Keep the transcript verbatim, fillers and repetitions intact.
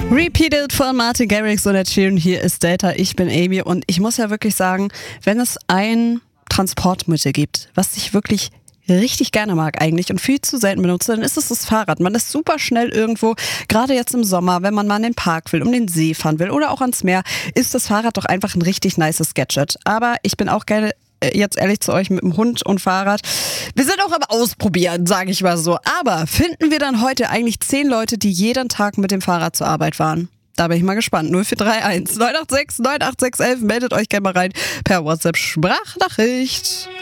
Repeated von Martin Garrix und der Tune. Hier ist Delta, ich bin Amy und ich muss ja wirklich sagen, wenn es ein Transportmittel gibt, was ich wirklich richtig gerne mag eigentlich und viel zu selten benutze, dann ist es das Fahrrad. Man ist super schnell irgendwo, gerade jetzt im Sommer, wenn man mal in den Park will, um den See fahren will oder auch ans Meer, ist das Fahrrad doch einfach ein richtig nices Gadget. Aber ich bin auch gerne jetzt ehrlich zu euch mit dem Hund und Fahrrad. Wir sind auch am Ausprobieren, sage ich mal so. Aber finden wir dann heute eigentlich zehn Leute, die jeden Tag mit dem Fahrrad zur Arbeit fahren? Da bin ich mal gespannt. null vier drei eins neun acht sechs neun acht sechs elf. Meldet euch gerne mal rein per WhatsApp-Sprachnachricht.